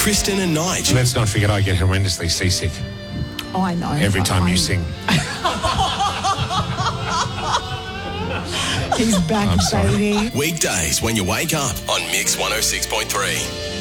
Kristen and Nige. Let's not forget I get horrendously seasick Oh, I know. every time you sing. He's back, I'm sorry. baby. Weekdays when you wake up on Mix 106.3.